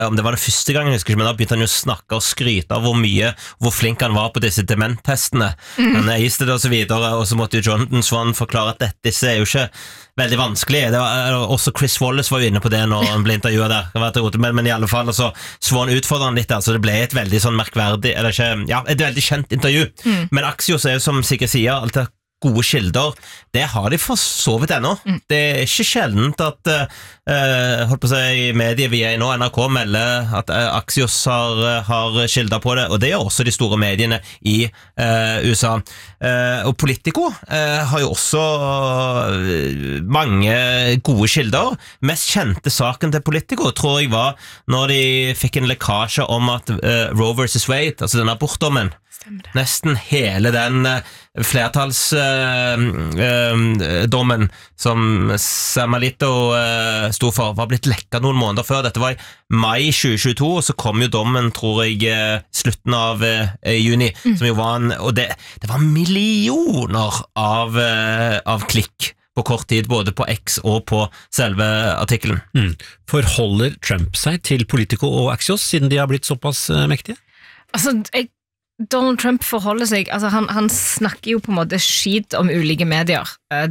om det var det første gangen, jeg husker ikke, men da begynte han jo å snakke og skryte av hvor flink han var på disse dementtestene. Han eiste det og så videre, og så måtte jo Jonathan Swan forklare at disse jo ikke veldig vanskelig. Det var, også Chris Wallace var jo inne på det når han ble intervjuet der, men i alle fall, altså, Swan utfordret han litt der, så det ble et veldig sånn merkverdig, eller ikke, ja, et veldig kjent intervju. Men Axios jo, som Sigrid sier, alt det gode kilder, det har de for så vidt ennå. Det ikke sjeldent at holdt på å si, medier vi i nå, NRK melder at Axios har kilder på det, og det gjør også de store mediene i USA. Og Politico har jo også mange gode kilder. Mest kjente saken til Politico tror jeg var når de fikk en lekkasje om at Roe vs. Wade, altså denne abortdommen, nesten hele den flertallsdommen som Sam Alito sto for, var blitt lekket noen måneder før. Dette var i mai 2022, og så kom jo dommen, tror jeg, slutten av juni, som jo var og det var millioner av klikk på kort tid, både på X og på selve artikkelen. Forholder Trump seg til Politico og Axios, siden de har blitt såpass mektige? Altså, Donald Trump forholder seg, altså han snakker jo på en måte skit om ulike medier.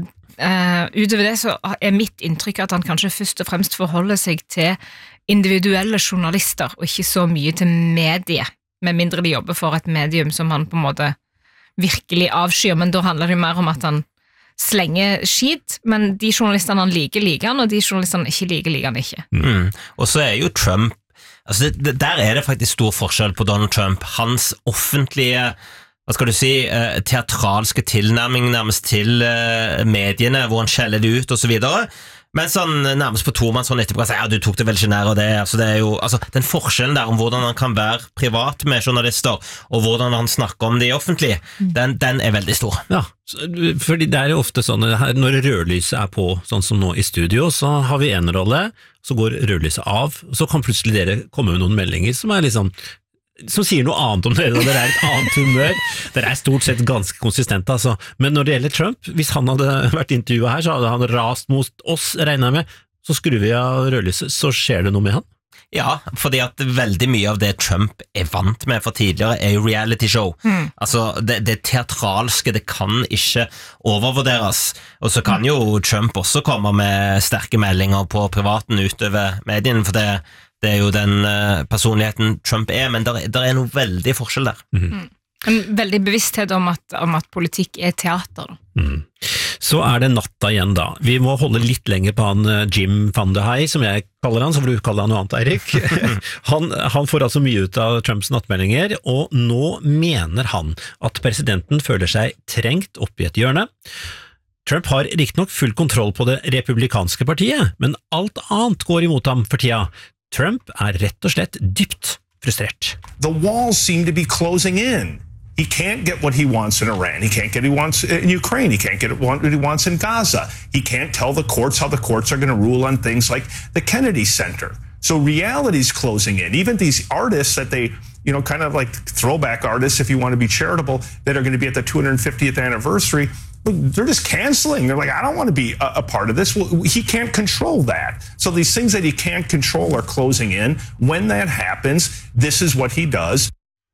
Utover det så mitt inntrykk at han kanskje først og fremst forholder seg til individuelle journalister, og ikke så mye til medie, med mindre de jobber for et medium som han på en måte virkelig avskyr, men da handler det mer om at han slenger skit, men de journalistene han liker han, og de journalistene han ikke liker han ikke. Og så jo Trump, altså der det faktisk stor forskjell på Donald Trump. Hans offentlige, hva skal du si, teatralske tilnærming nærmest til mediene, hvor han skjeller det ut og så videre, mens han nærmest på Tormann sånn etterpå sier, ja, du tok det vel ikke nær av det, altså det jo, altså den forskjellen der om hvordan han kan være privat med journalister, og hvordan han snakker om det offentlig, den veldig stor. Ja, fordi det jo ofte sånn, når rødlyset på, sånn som nå i studio, så har vi en rolle, så går rødlyset av, og så kan plutselig dere komme med noen meldinger som liksom som sier noe annet om dere, og dere et annet humør. Dere stort sett ganske konsistente, altså. Men når det gjelder Trump, hvis han hadde vært intervjuet her, så hadde han rast mot oss, regner jeg med, så skrur vi av rødlyset, så skjer det noe med han? Ja, fordi at veldig mye av det Trump vant med for tidligere jo reality show. Altså, det teatralske, det kan ikke overvurderes. Og så kan jo Trump også komme med sterke meldinger på privaten utover medien, for det jo den personligheten Trump men der noe veldig forskjell der. En veldig bevissthet om at politikk teater. Så det natta igjen da. Vi må holde litt lenger på han Jim Van de Hei, som jeg kaller han, så får du kalle han noe annet, Eirik. Han får altså mye ut av Trumps nattmeldinger, og nå mener han at presidenten føler seg trengt opp i et hjørne. Trump har riktignok full kontroll på det republikanske partiet, men alt annet går imot ham for tida. Trump rett og slett dypt frustrert. The walls seem to be closing in. He can't get what he wants in Iran. He can't get what he wants in Ukraine. He can't get what he wants in Gaza. He can't tell the courts how the courts are going to rule on things like the Kennedy Center. So reality's closing in. Even these artists that they, you know, kind of like throwback artists, if you want to be charitable, that are going to be at the 250th anniversary, they're just canceling. They're like, I don't want to be a part of this. Well, he can't control that. So these things that he can't control are closing in. When that happens, this is what he does.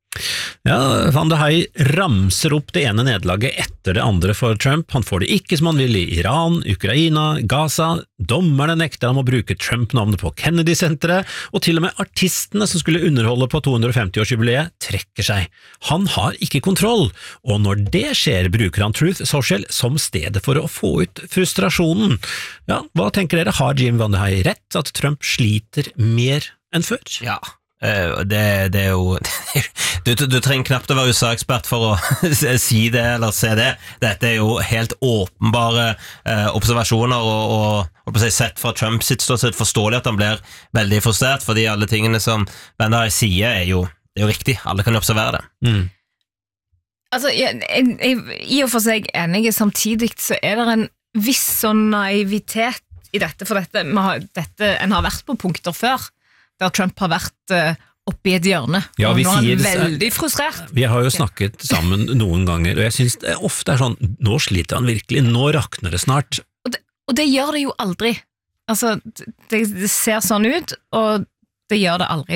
Ja, Van de Hei ramser opp det ene nederlaget etter det andre for Trump. Han får det ikke som han vil i Iran, Ukraina, Gaza. Dommerne nekter ham å bruke Trump-navnet på Kennedy-senteret, og til og med artistene som skulle underholde på 250-årsjubileet trekker seg. Han har ikke kontroll, og når det skjer bruker han Truth Social som stedet for å få ut frustrasjonen. Ja, hva tenker dere? Har Jim Van de Hei rett at Trump sliter mer enn før? Ja. Det jo du trenger knapt å være USA-ekspert for å si det eller se det. Dette jo helt åpenbare observasjoner og sett fra Trumps ståsted forståelig at han blir veldig frustrert, fordi alle tingene som Van de Hei sier det jo riktig, alle kan jo observere det. Altså, i og for seg enige, samtidig så det en viss sånn naivitet i dette, for en har vært på punkter før der Trump har vært oppe i et hjørne, ja, og nå han veldig frustrert. Vi har jo snakket sammen noen ganger, og jeg synes det ofte sånn, nå sliter han virkelig, nå rakner det snart. Og det gjør det jo aldri. Altså, det ser sånn ut, og Det gjør det aldri.